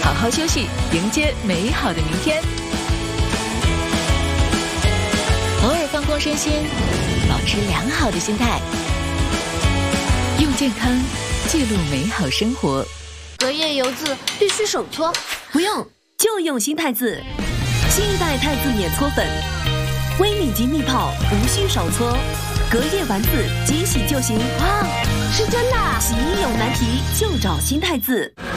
好好休息，迎接美好的明天。偶尔放空身心，保持良好的心态，用健康记录美好生活。 隔夜油渍必须手搓， 不用，就用新泰字，新一代泰字免搓粉，微米级密泡，无需手搓，隔夜完字即洗就行。 哇，是真的！ 洗衣有难题就找新泰字。